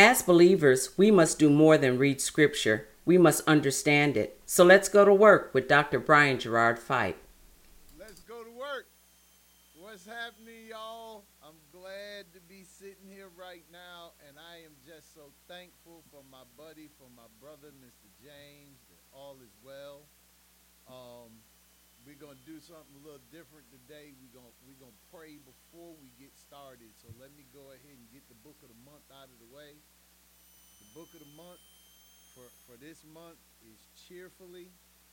As believers, we must do more than read scripture. We must understand it. So let's go to work with Dr. Brian Gerard Fight. Let's go to work. What's happening, y'all? I'm glad to be sitting here right now, and I am just so thankful for my buddy, for my brother, Mr. James, that all is well. Um, we're gonna do something a little different today. We're gonna pray before we get started. So let me go ahead and get the book of the month out of the way. The book of the month for this month is cheerfully.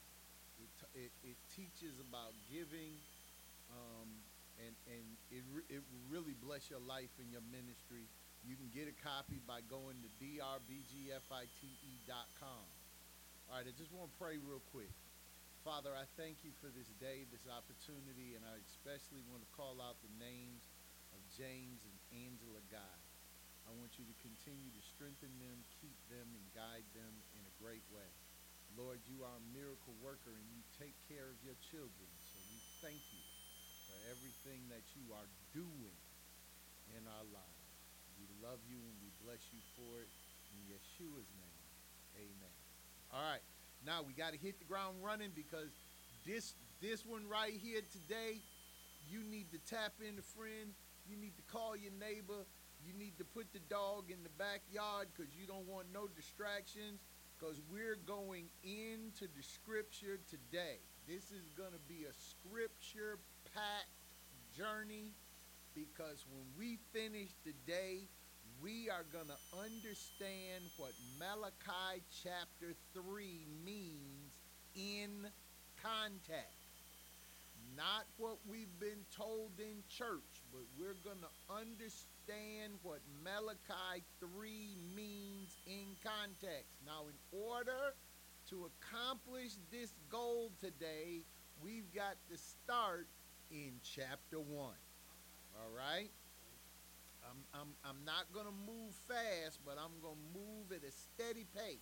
It teaches about giving, um, and it will really bless your life and your ministry. You can get a copy by going to drbgfite.com. All right, I just want to pray real quick. Father, I thank you for this day, this opportunity, and I especially want to call out the names of James and Angela God. I want you to continue to strengthen them, keep them, and guide them in a great way. Lord, you are a miracle worker, and you take care of your children. So we thank you for everything that you are doing in our lives. We love you and we bless you for it. In Yeshua's name, amen. All right, now we got to hit the ground running because this one right here today, you need to tap in a friend. You need to call your neighbor. You need to put the dog in the backyard because you don't want no distractions, because we're going into the scripture today. This is going to be a scripture-packed journey, because when we finish today, we are going to understand what Malachi chapter 3 means in context. Not what we've been told in church, but we're going to understand what Malachi 3 means in context. Now, in order to accomplish this goal today, we've got to start in chapter 1. All right? I'm not going to move fast, but I'm going to move at a steady pace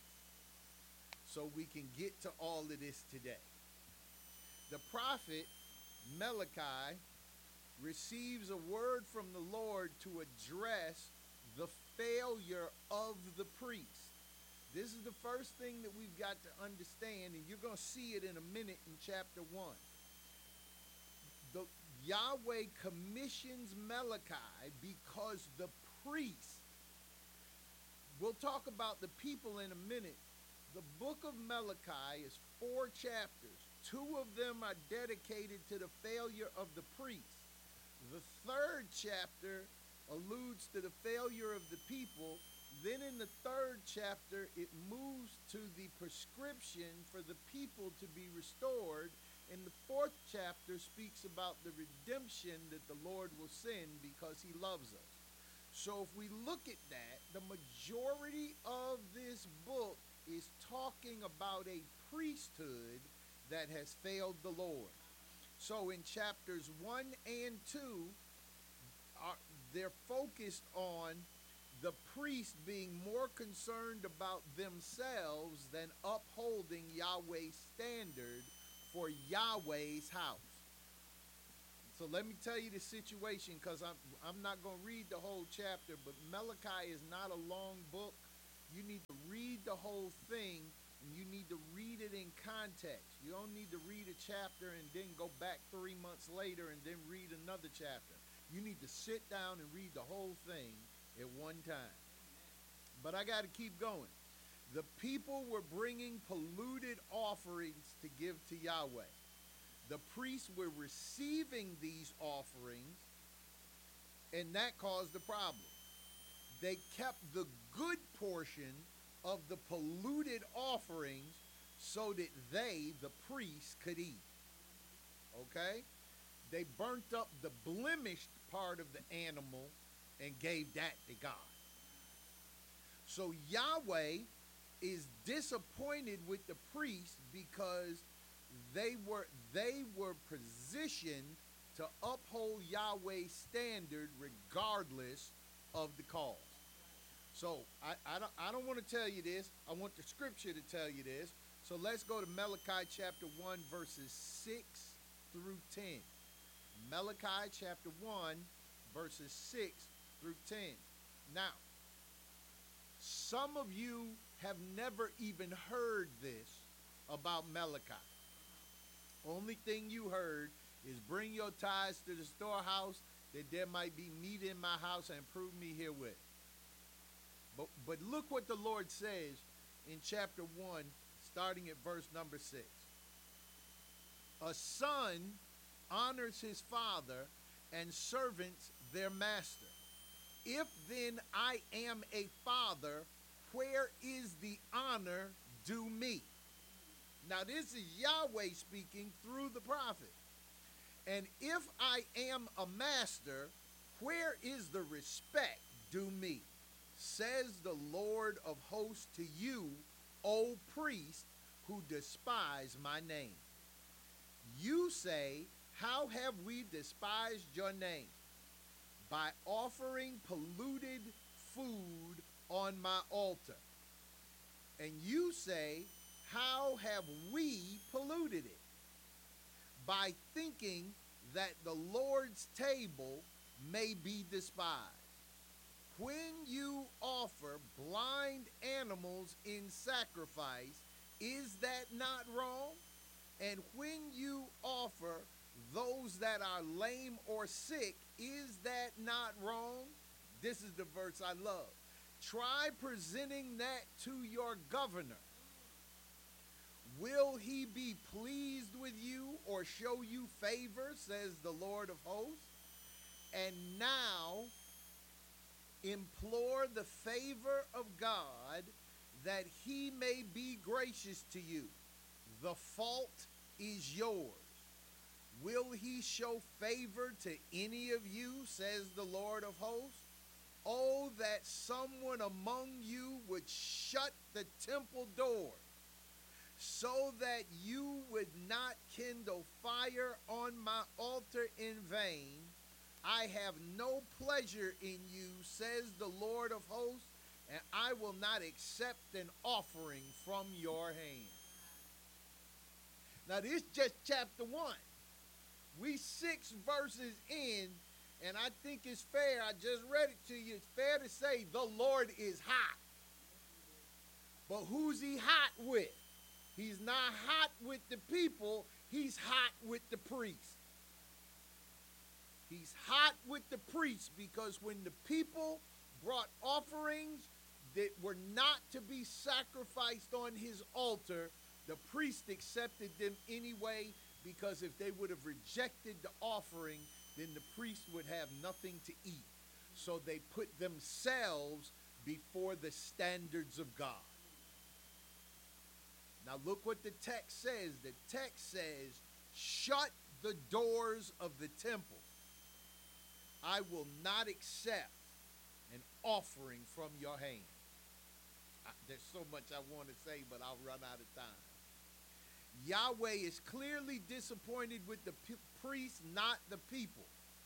so we can get to all of this today. The prophet Malachi receives a word from the Lord to address the failure of the priest. This is the first thing that we've got to understand, and you're going to see it in a minute in chapter 1. Yahweh commissions Malachi because the priest, we'll talk about the people in a minute. The book of Malachi is 4 chapters. 2 of them are dedicated to the failure of the priest. The 3rd chapter alludes to the failure of the people. Then in the 3rd chapter, it moves to the prescription for the people to be restored. And the 4th chapter speaks about the redemption that the Lord will send because he loves us. So if we look at that, the majority of this book is talking about a priesthood that has failed the Lord. So in chapters 1 and 2, they're focused on the priests being more concerned about themselves than upholding Yahweh's standard for Yahweh's house. So let me tell you the situation, because I'm not going to read the whole chapter, but Malachi is not a long book. You need to read the whole thing, and you need to read it in context. You don't need to read a chapter and then go back 3 months later and then read another chapter. You need to sit down and read the whole thing at one time. But I got to keep going. The people were bringing polluted offerings to give to Yahweh. The priests were receiving these offerings, and that caused the problem. They kept the good portion of the polluted offerings so that they, the priests, could eat. Okay? They burnt up the blemished part of the animal and gave that to God. So Yahweh is disappointed with the priests because they were positioned to uphold Yahweh's standard regardless of the cost. So I don't want to tell you this. I want the scripture to tell you this. So let's go to Malachi chapter 1 verses 6 through 10. Malachi chapter 1 verses 6 through 10. Now, Some of you have never even heard this about Malachi. Only thing you heard is bring your tithes to the storehouse, that there might be meat in my house, and prove me herewith. But look what the Lord says in chapter 1, starting at verse number 6. A son honors his father, and servants their master. If then I am a father, where is the honor due me? Now this is Yahweh speaking through the prophet. And if I am a master, where is the respect due me? Says the Lord of hosts to you, O priest, who despise my name. You say, how have we despised your name? By offering polluted food on my altar. And you say, how have we polluted it? By thinking that the Lord's table may be despised. When you offer blind animals in sacrifice, is that not wrong? And when you offer those that are lame or sick, is that not wrong? This is the verse I love. Try presenting that to your governor. Will he be pleased with you or show you favor, says the Lord of hosts? And now implore the favor of God, that he may be gracious to you. The fault is yours. Will he show favor to any of you, says the Lord of hosts? Oh, that someone among you would shut the temple door, so that you would not kindle fire on my altar in vain. I have no pleasure in you, says the Lord of hosts, and I will not accept an offering from your hand. Now, this is just chapter 1. We 6 verses in, and I think it's fair, I just read it to you, it's fair to say the Lord is hot. But who's he hot with? He's not hot with the people, he's hot with the priest. He's hot with the priests because when the people brought offerings that were not to be sacrificed on his altar, the priest accepted them anyway, because if they would have rejected the offering, then the priest would have nothing to eat. So they put themselves before the standards of God. Now look what the text says. The text says, shut the doors of the temple. I will not accept an offering from your hand. There's so much I want to say, but I'll run out of time. Yahweh is clearly disappointed with the priests, not the people.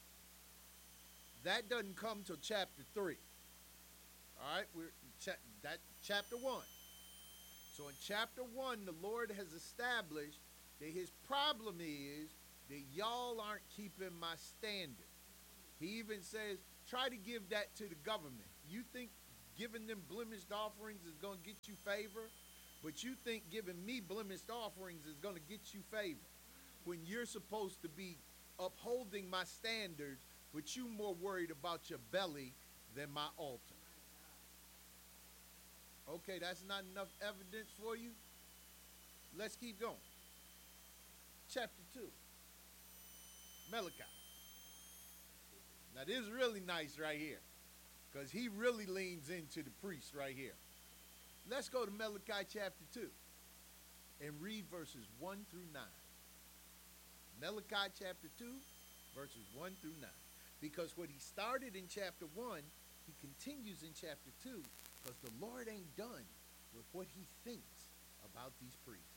That doesn't come till chapter 3. All right, that's chapter 1. So in chapter 1, the Lord has established that his problem is that y'all aren't keeping my standard. He even says, try to give that to the government. You think giving them blemished offerings is going to get you favor? But you think giving me blemished offerings is going to get you favor, when you're supposed to be upholding my standards, but you more worried about your belly than my altar. Okay, that's not enough evidence for you? Let's keep going. Chapter 2. Malachi. Now this is really nice right here, because he really leans into the priest right here. Let's go to Malachi chapter 2 and read verses 1 through 9. Malachi chapter 2, verses 1 through 9. Because what he started in chapter 1, he continues in chapter 2, because the Lord ain't done with what he thinks about these priests.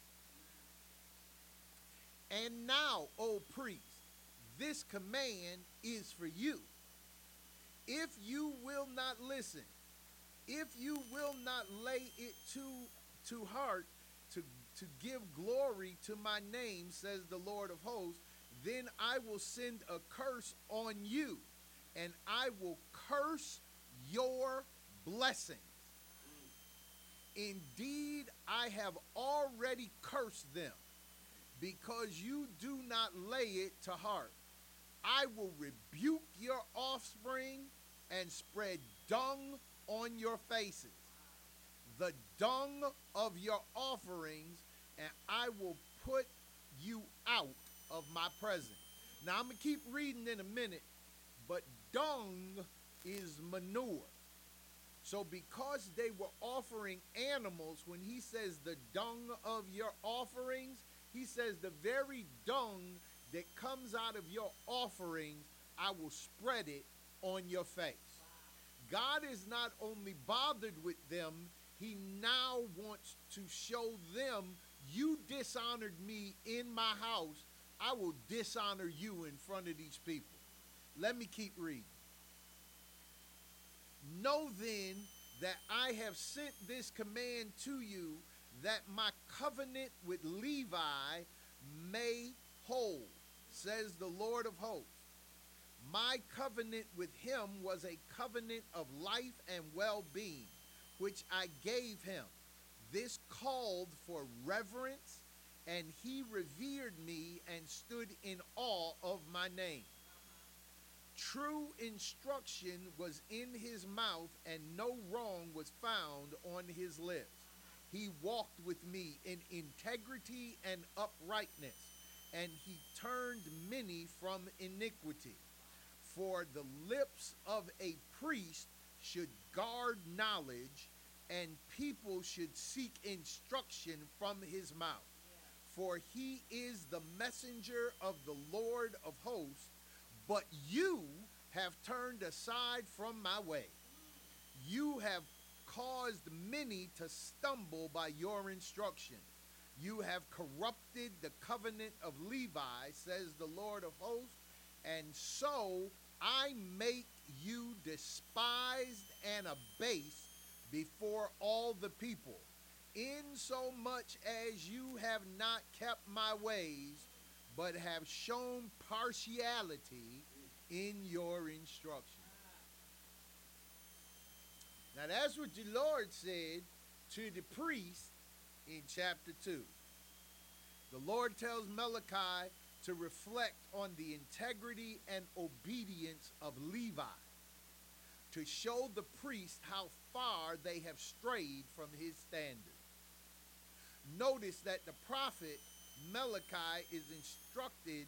And now, O priest, this command is for you. If you will not listen, if you will not lay it to heart to give glory to my name, says the Lord of hosts, then I will send a curse on you, and I will curse your blessings. Indeed, I have already cursed them, because you do not lay it to heart. I will rebuke your offspring and spread dung on your faces, the dung of your offerings, and I will put you out of my presence. Now, I'm going to keep reading in a minute, but dung is manure. So because they were offering animals, when he says the dung of your offerings, he says the very dung that comes out of your offerings, I will spread it on your face. God is not only bothered with them, he now wants to show them, you dishonored me in my house, I will dishonor you in front of these people. Let me keep reading. Know then that I have sent this command to you, that my covenant with Levi may hold, says the Lord of hosts. My covenant with him was a covenant of life and well-being, which I gave him. This called for reverence, and he revered me and stood in awe of my name. True instruction was in his mouth, and no wrong was found on his lips. He walked with me in integrity and uprightness, and he turned many from iniquity. For the lips of a priest should guard knowledge, and people should seek instruction from his mouth. For he is the messenger of the Lord of hosts, but you have turned aside from my way. You have caused many to stumble by your instruction. You have corrupted the covenant of Levi, says the Lord of hosts, and so I make you despised and abased before all the people, insomuch as you have not kept my ways, but have shown partiality in your instruction. Now that's what the Lord said to the priest in chapter 2. The Lord tells Malachi to reflect on the integrity and obedience of Levi, to show the priest how far they have strayed from his standard. Notice that the prophet Malachi is instructed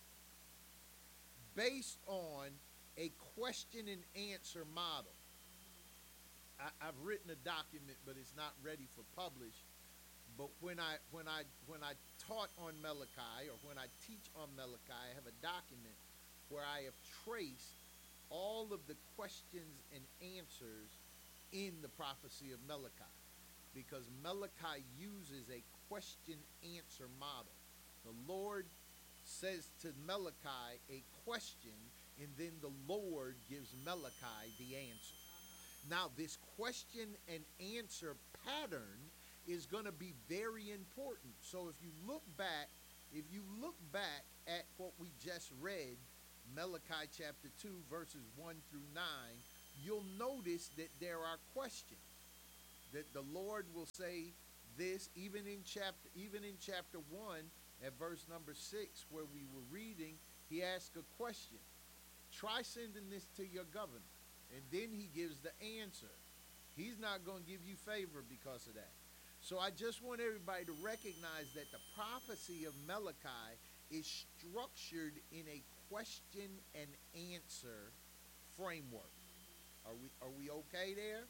based on a question and answer model. I've written a document, but it's not ready for publish. But when I taught on Malachi, or when I teach on Malachi, I have a document where I have traced all of the questions and answers in the prophecy of Malachi, because Malachi uses a question-answer model. The Lord says to Malachi a question, and then the Lord gives Malachi the answer. Now, this question and answer pattern is going to be very important. So if you look back at what we just read, Malachi chapter 2, verses 1 through 9, you'll notice that there are questions. That the Lord will say this even in chapter 1 at verse number 6, where we were reading, he asked a question. Try sending this to your governor. And then he gives the answer. He's not going to give you favor because of that. So I just want everybody to recognize that the prophecy of Malachi is structured in a question and answer framework. Are we okay there?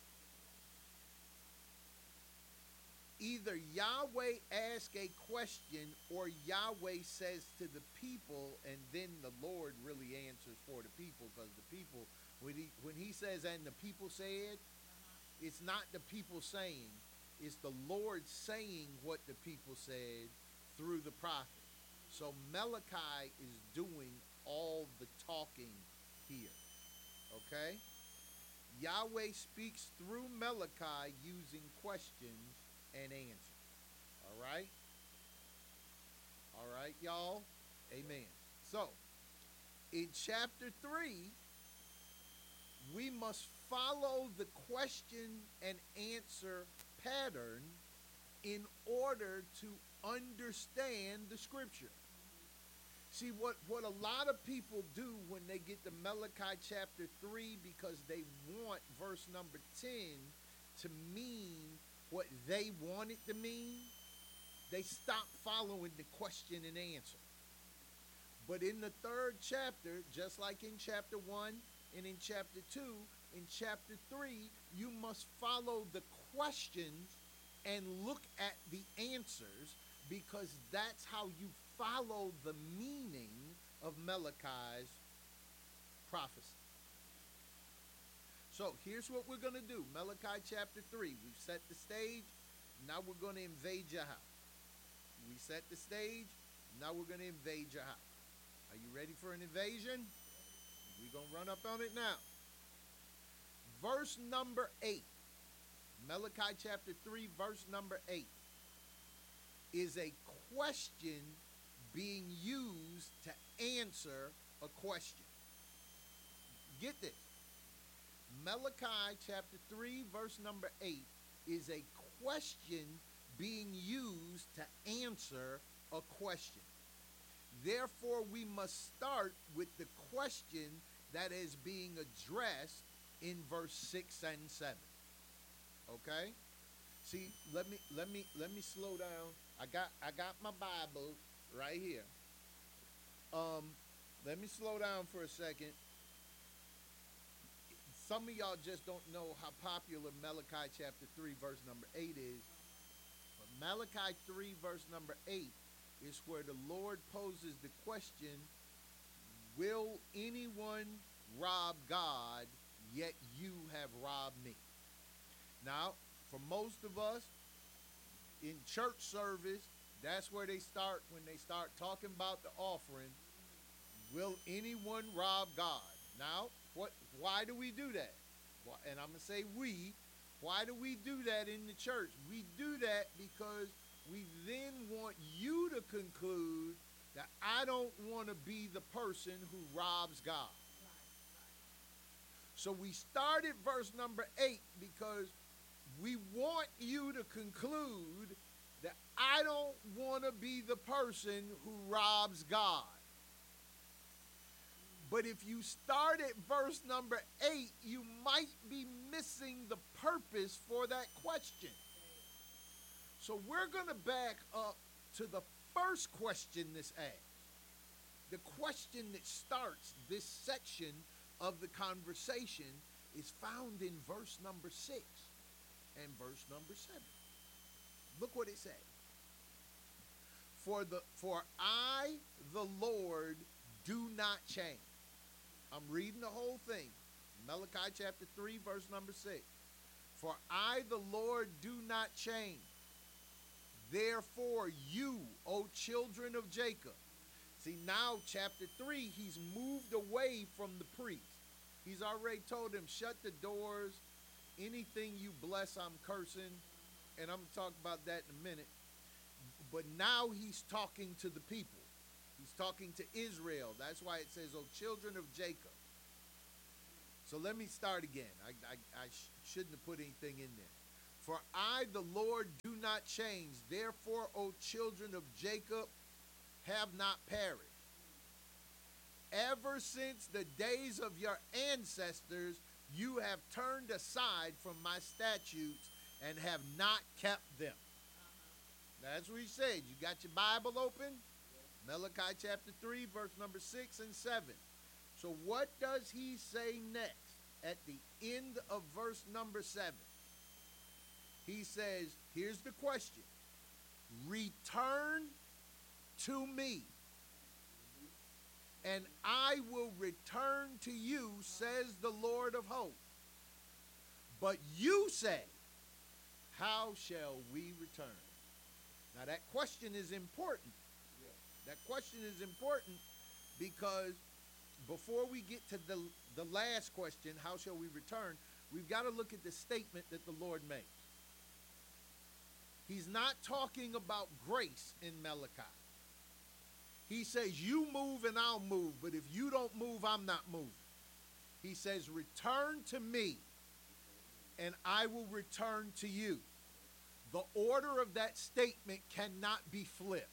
Either Yahweh asks a question or Yahweh says to the people, and then the Lord really answers for the people, because the people, when he says, and the people said, it's not the people saying, it's the Lord saying what the people said through the prophet. So Malachi is doing all the talking here. Okay? Yahweh speaks through Malachi using questions and answers. All right? All right, y'all? Amen. So, in chapter 3, we must follow the question and answer pattern in order to understand the scripture. See, what a lot of people do when they get to Malachi chapter 3, because they want verse number 10 to mean what they want it to mean, they stop following the question and answer. But in the third chapter, just like in chapter 1 and in chapter 2, in chapter 3, you must follow the questions and look at the answers, because that's how you follow the meaning of Malachi's prophecy. So here's what we're going to do. Malachi chapter 3, we've set the stage. Now we're going to invade your house. We set the stage. Now we're going to invade your house. Are you ready for an invasion? We're going to run up on it now. Verse number 8. Malachi chapter 3, verse number 8 is a question being used to answer a question. Get this. Malachi chapter 3, verse number 8 is a question being used to answer a question. Therefore, we must start with the question that is being addressed in verse 6 and 7. Okay? See, let me slow down. I got my Bible right here. Let me slow down for a second. Some of y'all just don't know how popular Malachi chapter 3 verse number 8 is. But Malachi 3 verse number 8 is where the Lord poses the question, will anyone rob God, yet you have robbed me? Now, for most of us, in church service, that's where they start when they start talking about the offering. Will anyone rob God? Now, why do we do that? And I'm going to say we. Why do we do that in the church? We do that because we then want you to conclude that I don't want to be the person who robs God. So we start at verse number 8 because we want you to conclude that I don't want to be the person who robs God. But if you start at verse number 8, you might be missing the purpose for that question. So we're going to back up to the first question this asks. The question that starts this section of the conversation is found in verse number 6 and verse number 7. Look what it says. For I, the Lord, do not change. I'm reading the whole thing. Malachi chapter 3, verse number 6. For I, the Lord, do not change. Therefore you, O children of Jacob. See, now chapter 3, he's moved away from the priest. He's already told them, shut the doors. Anything you bless, I'm cursing. And I'm going to talk about that in a minute. But now he's talking to the people. He's talking to Israel. That's why it says, O children of Jacob. So let me start again. I shouldn't have put anything in there. For I, the Lord, do not change. Therefore, O children of Jacob, have not perished. Ever since the days of your ancestors, you have turned aside from my statutes and have not kept them. That's what he said. You got your Bible open? Malachi chapter 3, verse number 6 and 7. So what does he say next at the end of verse number 7? He says, here's the question. Return to me, and I will return to you, says the Lord of hosts. But you say, how shall we return? Now that question is important. That question is important because before we get to the last question, how shall we return, we've got to look at the statement that the Lord makes. He's not talking about grace in Malachi. He says, you move and I'll move, but if you don't move, I'm not moving. He says, return to me and I will return to you. The order of that statement cannot be flipped.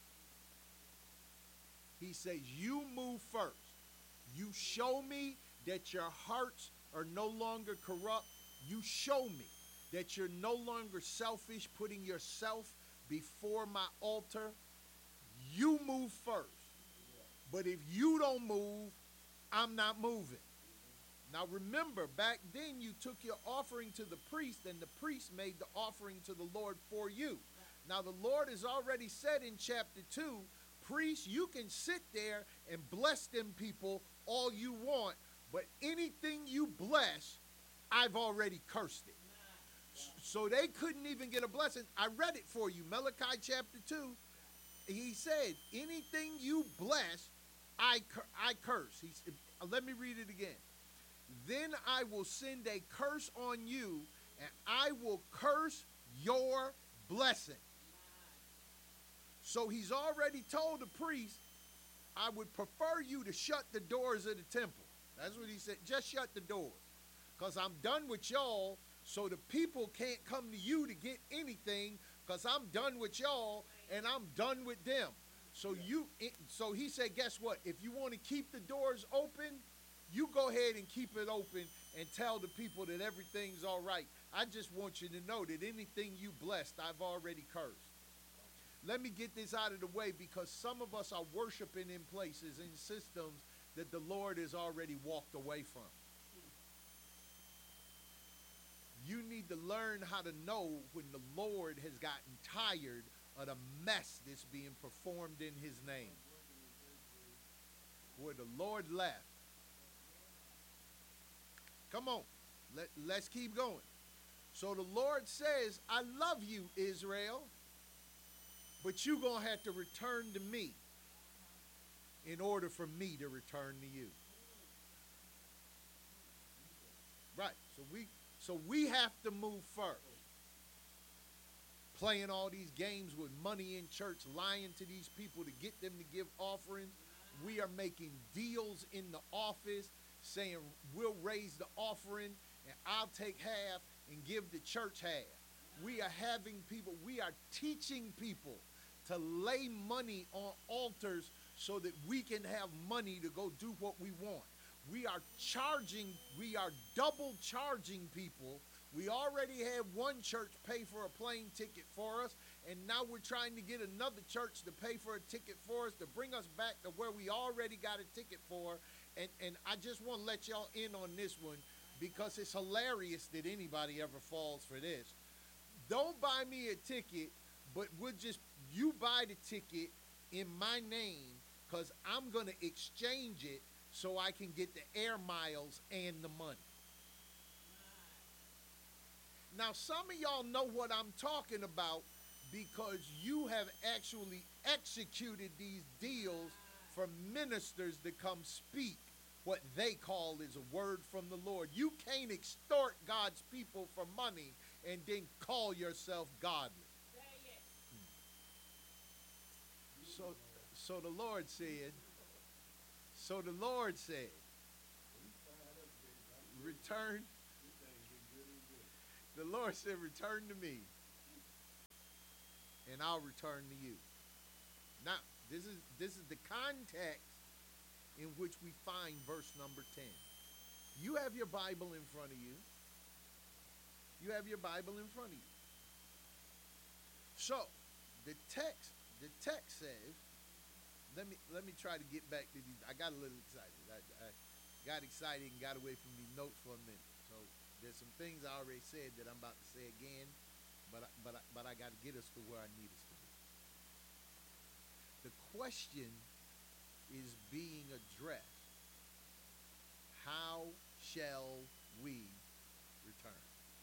He says, you move first. You show me that your hearts are no longer corrupt. You show me that you're no longer selfish, putting yourself before my altar. You move first. But if you don't move, I'm not moving. Now remember, back then you took your offering to the priest, and the priest made the offering to the Lord for you. Now the Lord has already said in chapter 2, priests, you can sit there and bless them people all you want, but anything you bless, I've already cursed it. So they couldn't even get a blessing. I read it for you, Malachi chapter 2. He said, anything you bless, I curse. Let me read it again. Then I will send a curse on you, and I will curse your blessing. So he's already told the priest, I would prefer you to shut the doors of the temple. That's what he said. Just shut the doors. Because I'm done with y'all, so the people can't come to you to get anything, because I'm done with y'all, and I'm done with them. So he said, guess what? If you want to keep the doors open, you go ahead and keep it open and tell the people that everything's all right. I just want you to know that anything you blessed, I've already cursed. Let me get this out of the way, because some of us are worshiping in places, in systems that the Lord has already walked away from. You need to learn how to know when the Lord has gotten tired of the mess that's being performed in his name. Where the Lord left. Come on, let's keep going. So the Lord says, I love you, Israel, but you're going to have to return to me in order for me to return to you. Right, so we have to move first. Playing all these games with money in church, lying to these people to get them to give offerings. We are making deals in the office saying we'll raise the offering and I'll take half and give the church half. We are having people, we are teaching people to lay money on altars so that we can have money to go do what we want. We are double charging people. We already had one church pay for a plane ticket for us, and now we're trying to get another church to pay for a ticket for us to bring us back to where we already got a ticket for. And I just want to let y'all in on this one, because it's hilarious that anybody ever falls for this. Don't buy me a ticket, but you buy the ticket in my name, because I'm going to exchange it so I can get the air miles and the money. Now, some of y'all know what I'm talking about, because you have actually executed these deals for ministers to come speak what they call is a word from the Lord. You can't extort God's people for money and then call yourself godly. So the Lord said, return. The Lord said, return to me, and I'll return to you. Now, this is the context in which we find verse number 10. You have your Bible in front of you. You have your Bible in front of you. So, the text says, let me try to get back to these. I got a little excited. I got excited and got away from these notes for a minute. So there's some things I already said that I'm about to say again, but I got to get us to where I need us to be. The question is being addressed. How shall we return?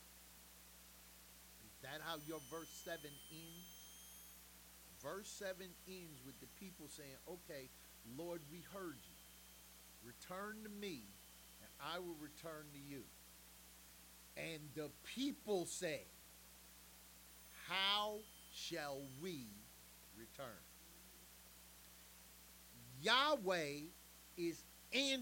Is that how your verse 7 ends? Verse 7 ends with the people saying, okay, Lord, we heard you. Return to me, and I will return to you. And the people said, how shall we return? Yahweh is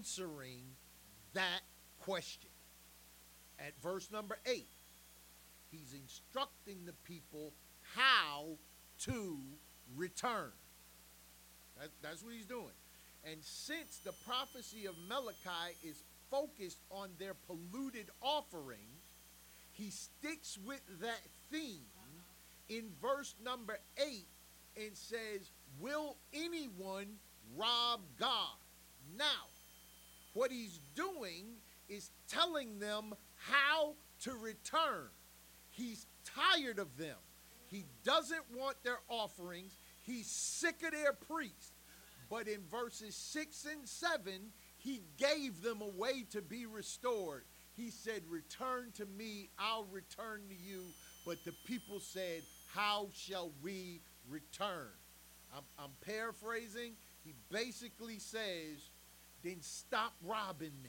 answering that question. At verse number 8, He's instructing the people how to return. That's what he's doing. And since the prophecy of Malachi is focused on their polluted offerings, he sticks with that theme in verse number 8 and says, will anyone rob God? Now, what he's doing is telling them how to return. He's tired of them. He doesn't want their offerings. He's sick of their priests. But in verses 6 and 7, he gave them a way to be restored. He said, return to me, I'll return to you. But the people said, how shall we return? I'm paraphrasing. He basically says, then stop robbing me.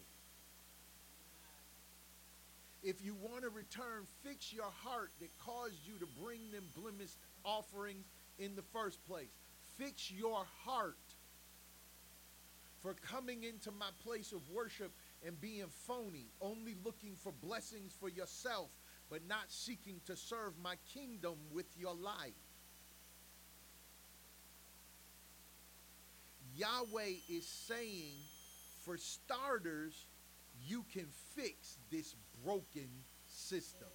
If you want to return, fix your heart that caused you to bring them blemished offerings in the first place. Fix your heart for coming into my place of worship and being phony, only looking for blessings for yourself, but not seeking to serve my kingdom with your life. Yahweh is saying, for starters, you can fix this broken system.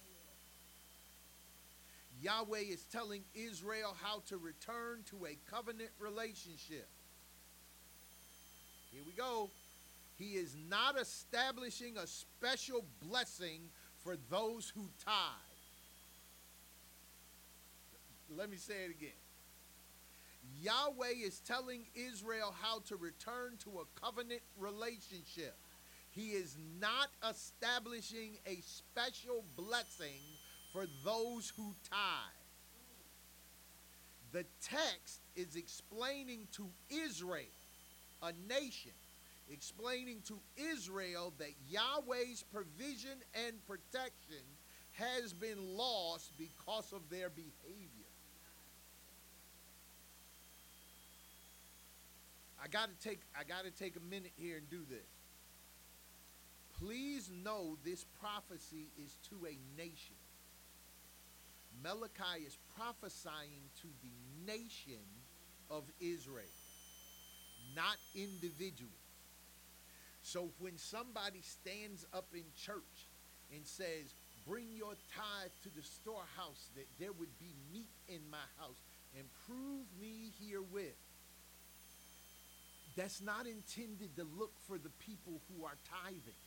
Yahweh is telling Israel how to return to a covenant relationship. Here we go. He is not establishing a special blessing for those who tithe. Let me say it again. Yahweh is telling Israel how to return to a covenant relationship. He is not establishing a special blessing for those who tithe. The text is explaining to Israel, a nation, explaining to Israel that Yahweh's provision and protection has been lost because of their behavior. I got to take a minute here and do this. Please know this prophecy is to a nation. Malachi is prophesying to the nation of Israel, not individuals. So when somebody stands up in church and says, bring your tithe to the storehouse that there would be meat in my house and prove me herewith, that's not intended to look for the people who are tithing.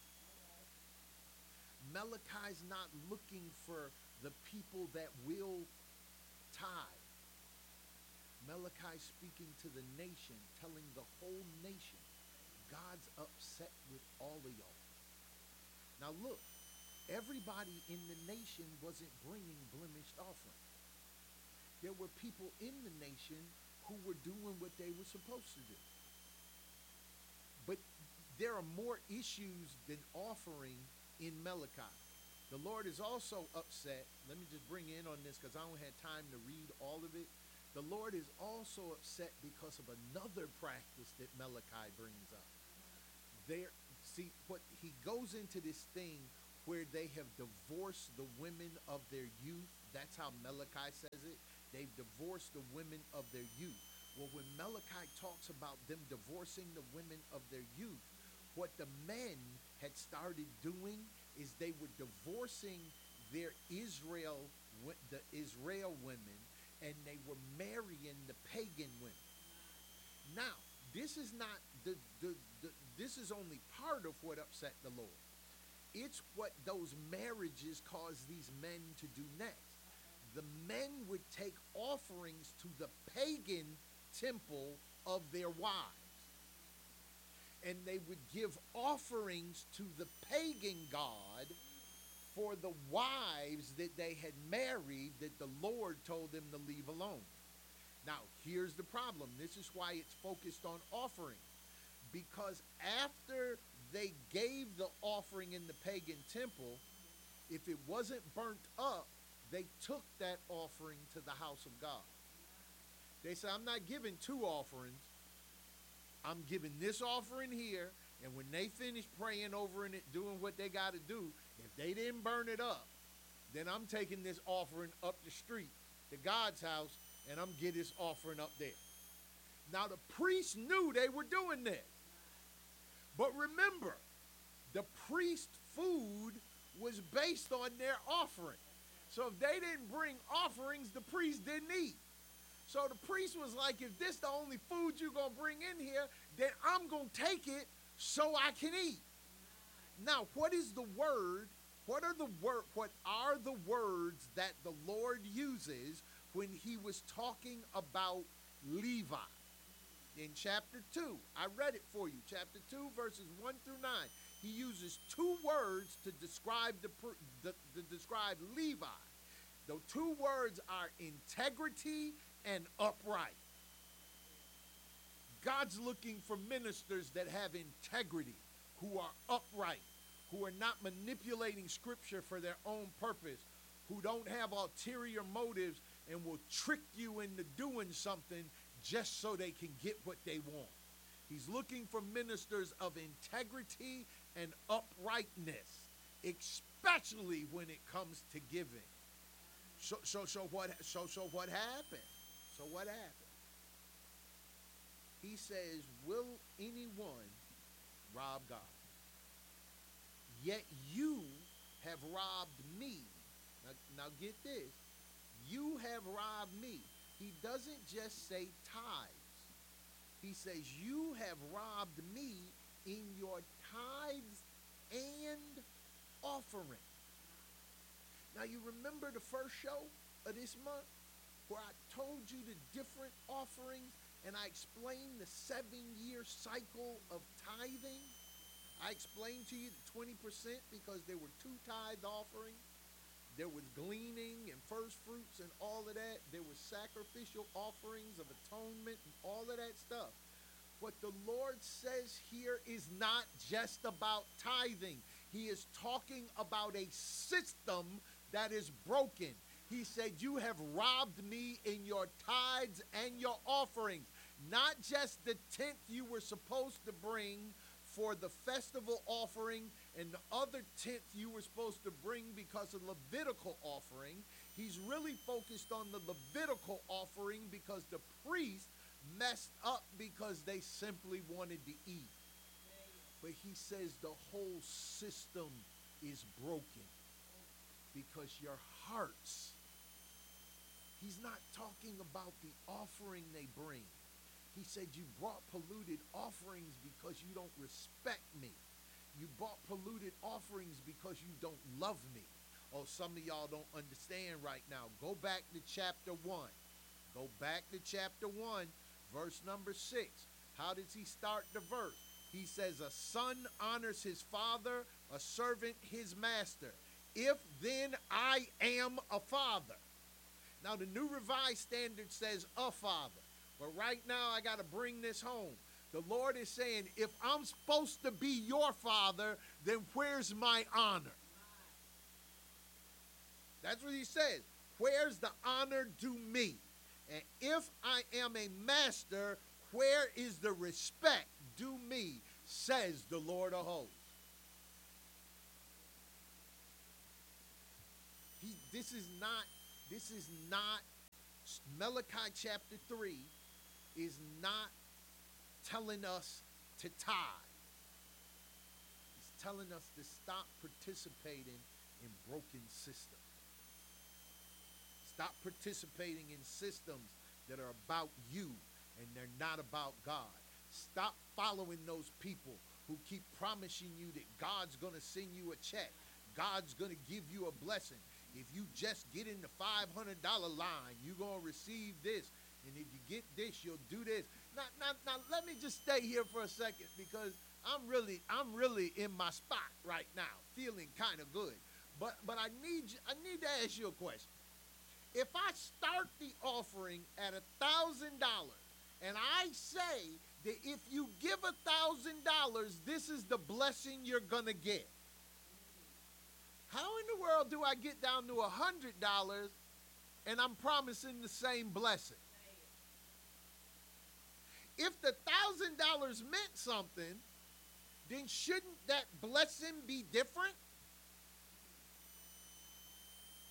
Malachi's not looking for the people that will tithe. Malachi's speaking to the nation, telling the whole nation, God's upset with all of y'all. Now look, everybody in the nation wasn't bringing blemished offerings. There were people in the nation who were doing what they were supposed to do. But there are more issues than offering in Malachi. The Lord is also upset. Let me just bring in on this because I don't have time to read all of it. The Lord is also upset because of another practice that Malachi brings up. He goes into this thing where they have divorced the women of their youth. That's how Malachi says it. They've divorced the women of their youth. Well, when Malachi talks about them divorcing the women of their youth, what the men had started doing is they were divorcing the Israel women, and they were marrying the pagan women. Now, this is not this is only part of what upset the Lord. It's what those marriages caused these men to do next. The men would take offerings to the pagan temple of their wives, and they would give offerings to the pagan god for the wives that they had married that the Lord told them to leave alone. Now, here's the problem. This is why it's focused on offering. Because after they gave the offering in the pagan temple, if it wasn't burnt up, they took that offering to the house of God. They said, I'm not giving two offerings. I'm giving this offering here, and when they finish praying over it, doing what they got to do, if they didn't burn it up, then I'm taking this offering up the street to God's house, and I'm getting this offering up there. Now, the priests knew they were doing this. But remember, the priest food was based on their offering. So if they didn't bring offerings, the priest didn't eat. So the priest was like, if this the only food you're going to bring in here, then I'm going to take it so I can eat. Now, what is the word? What are the words that the Lord uses when he was talking about Levi? In chapter 2, I read it for you, chapter 2, verses 1 through 9. He uses two words to describe describe Levi. The two words are integrity and upright. God's looking for ministers that have integrity, who are upright, who are not manipulating scripture for their own purpose, who don't have ulterior motives and will trick you into doing something just so they can get what they want. He's looking for ministers of integrity and uprightness, especially when it comes to giving. So what happened? So what happened? He says, will anyone rob God? Yet you have robbed me. Now get this. You have robbed me. He doesn't just say tithes. He says, you have robbed me in your tithes and offering. Now, you remember the first show of this month where I told you the different offerings and I explained the 7-year cycle of tithing? I explained to you the 20% because there were 2 tithe offerings. There was gleaning and first fruits and all of that. There was sacrificial offerings of atonement and all of that stuff. What the Lord says here is not just about tithing. He is talking about a system that is broken. He said, you have robbed me in your tithes and your offerings. Not just the 10th you were supposed to bring for the festival offering and the other 10th you were supposed to bring because of Levitical offering. He's really focused on the Levitical offering because the priests messed up because they simply wanted to eat. But he says the whole system is broken because your hearts. He's not talking about the offering they bring. He said you brought polluted offerings because you don't respect me. You brought polluted offerings because you don't love me. Oh, some of y'all don't understand right now. Go back to chapter 1. Go back to chapter 1, verse number 6. How does he start the verse? He says, a son honors his father, a servant his master. If then I am a father. Now, the New Revised Standard says a father. But right now, I got to bring this home. The Lord is saying, if I'm supposed to be your father, then where's my honor? That's what he says. Where's the honor due me? And if I am a master, where is the respect due me, says the Lord of hosts. This is not, Malachi chapter 3 is not telling us to tithe. He's telling us to stop participating in broken systems. Stop participating in systems that are about you and they're not about God. Stop following those people who keep promising you that God's going to send you a check. God's going to give you a blessing. If you just get in the $500 line, you're going to receive this. And if you get this, you'll do this. Now, let me just stay here for a second because I'm really in my spot right now, feeling kind of good. But I need to ask you a question. If I start the offering at $1,000 and I say that if you give $1,000, this is the blessing you're going to get. How in the world do I get down to $100 and I'm promising the same blessing? If the $1,000 meant something, then shouldn't that blessing be different?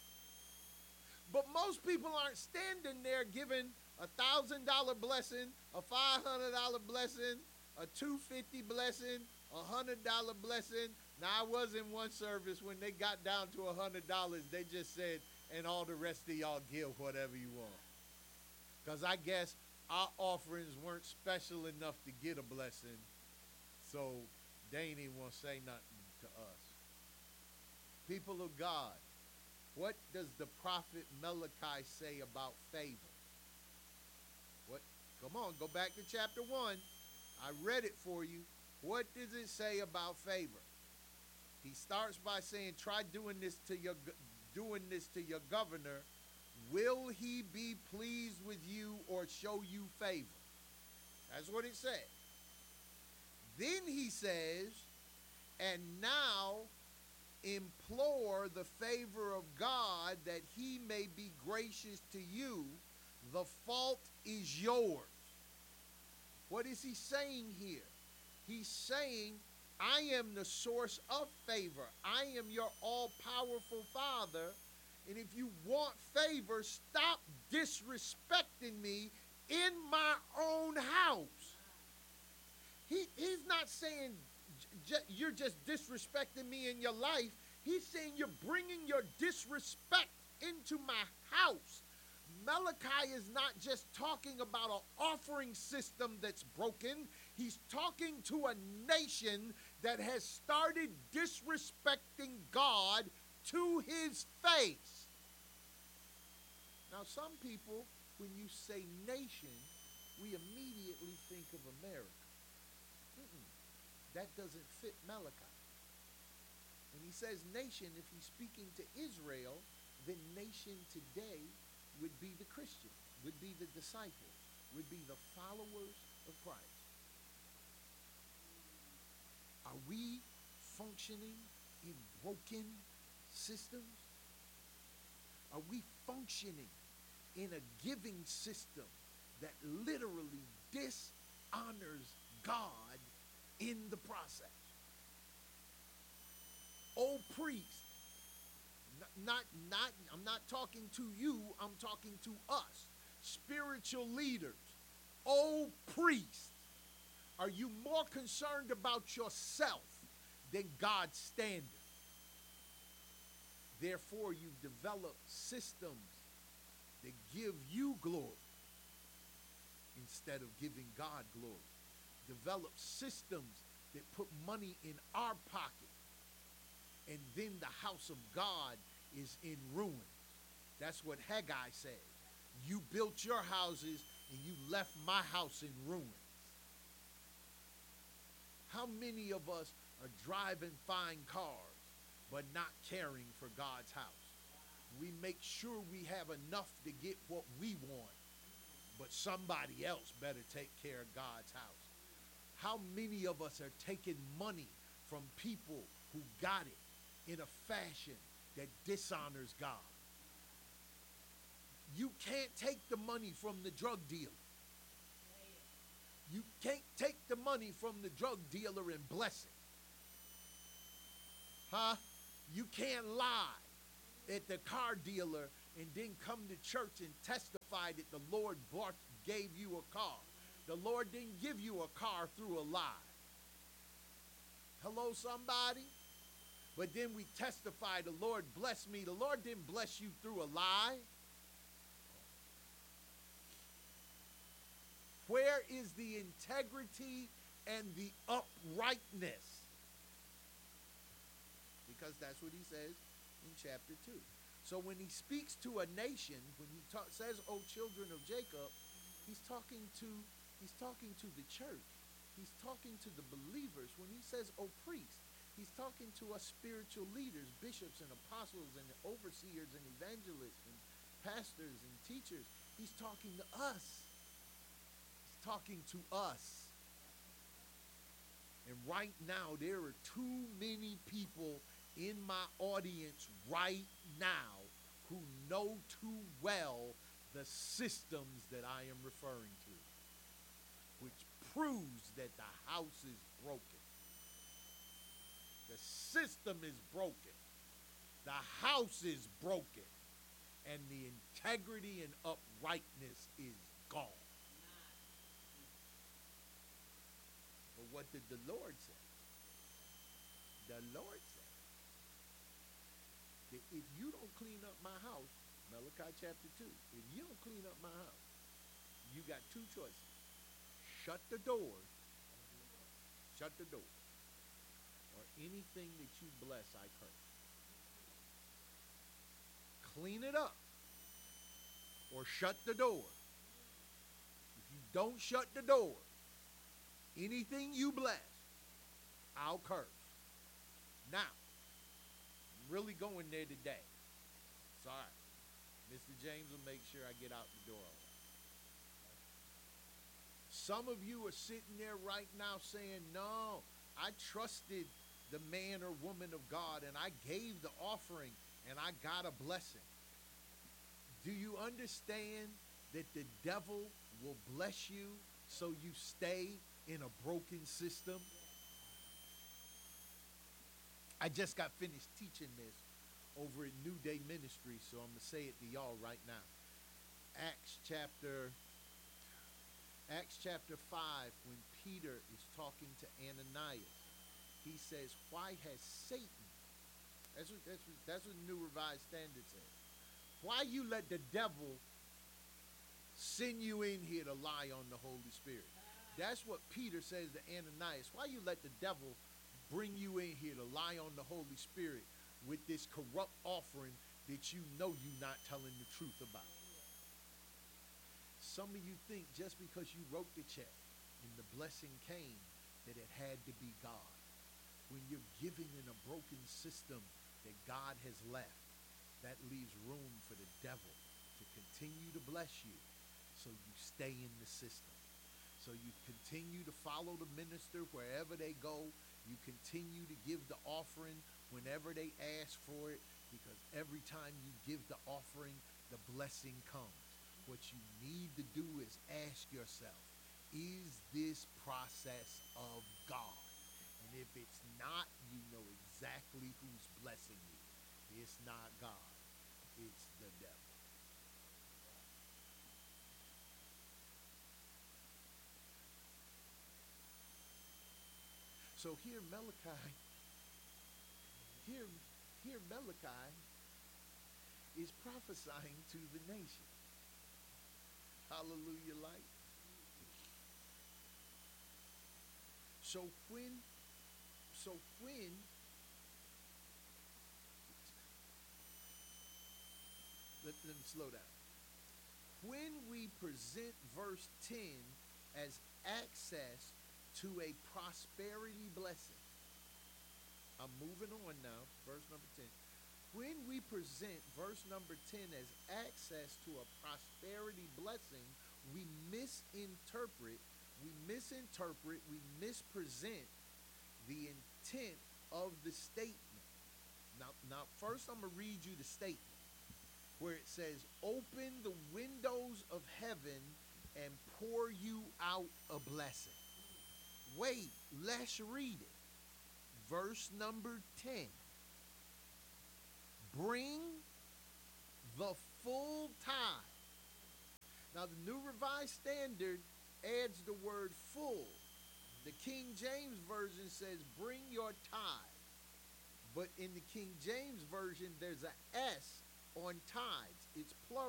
Most people aren't standing there giving $1,000 blessing, a $500 blessing, a $250 blessing, a $100 blessing. Now, I was in one service when they got down to $100, they just said, and all the rest of y'all give whatever you want. Because I guess our offerings weren't special enough to get a blessing, so they ain't even want to say nothing to us. People of God, what does the prophet Malachi say about favor? What? Come on, go back to chapter 1. I read it for you. What does it say about favor? He starts by saying, try doing this to your governor. Will he be pleased with you or show you favor? That's what it said. Then he says, and now implore the favor of God that he may be gracious to you. The fault is yours. What is he saying here? He's saying, I am the source of favor. I am your all-powerful Father. And if you want favor, stop disrespecting me in my own house. He's not saying you're just disrespecting me in your life. He's saying you're bringing your disrespect into my house. Malachi is not just talking about an offering system that's broken. He's talking to a nation that has started disrespecting God to his face. Now, some people, when you say nation, we immediately think of America. That doesn't fit Malachi. When he says nation, if he's speaking to Israel, then nation today would be the Christian, would be the disciples, would be the followers of Christ. Are we functioning in broken systems? Are we functioning in a giving system that literally dishonors God in the process? Oh, priest, I'm not talking to you, I'm talking to us, spiritual leaders. Oh, priest, are you more concerned about yourself than God's standard? Therefore, you've developed systems that give you glory instead of giving God glory. Develop systems that put money in our pocket, and then the house of God is in ruins. That's what Haggai said. You built your houses and you left my house in ruins. How many of us are driving fine cars but not caring for God's house? We make sure we have enough to get what we want, but somebody else better take care of God's house. How many of us are taking money from people who got it in a fashion that dishonors God? You can't take the money from the drug dealer. You can't take the money from the drug dealer and bless it. Huh? You can't lie at the car dealer and then come to church and testify that the Lord gave you a car. The Lord didn't give you a car through a lie. Hello, somebody? But then we testify, the Lord blessed me. The Lord didn't bless you through a lie. Where is the integrity and the uprightness? Because that's what he says in chapter 2. So when he speaks to a nation, when he says, "O children of Jacob," he's talking to the church. He's talking to the believers. When he says, "O priest," he's talking to us spiritual leaders, bishops and apostles and overseers and evangelists and pastors and teachers. He's talking to us. He's talking to us. And right now, there are too many people in my audience right now who know too well the systems that I am referring to, which proves that the house is broken. The system is broken. The house is broken. and the integrity and uprightness is gone. But what did the Lord say? The Lord said that if you don't clean up my house, Malachi chapter 2, if you don't clean up my house, you got two choices. Shut the door. Shut the door. Or anything that you bless, I curse. Clean it up. Or shut the door. If you don't shut the door, anything you bless, I'll curse. Now, I'm really going there today. Sorry. Mr. James will make sure I get out the door all right. Some of you are sitting there right now saying, no, I trusted the man or woman of God and I gave the offering and I got a blessing. Do you understand that the devil will bless you so you stay in a broken system? I just got finished teaching this over at New Day Ministry, so I'm going to say it to y'all right now. Acts chapter 5, when Peter is talking to Ananias, he says, why has Satan, that's what the New Revised Standard says, why you let the devil send you in here to lie on the Holy Spirit? That's what Peter says to Ananias. Why you let the devil bring you in here to lie on the Holy Spirit with this corrupt offering that you know you're not telling the truth about? Some of you think just because you wrote the check and the blessing came that it had to be God. When you're giving in a broken system that God has left, that leaves room for the devil to continue to bless you so you stay in the system. So you continue to follow the minister wherever they go. You continue to give the offering whenever they ask for it, because every time you give the offering, the blessing comes. What you need to do is ask yourself, is this process of God? And if it's not, you know exactly who's blessing you. It's not God. It's the devil. So here Malachi is prophesying to the nation. Hallelujah, light. So when let me slow down. When we present verse 10 as access to a prosperity blessing, I'm moving on now, verse number 10. When we present verse number 10 as access to a prosperity blessing, we mispresent the intent of the statement. Now first I'm going to read you the statement where it says, open the windows of heaven and pour you out a blessing. Wait, let's read it. Verse number 10. Bring the full tithe. Now the New Revised Standard adds the word full. The King James Version says bring your tithe. But in the King James Version there's an S on tithes. It's plural.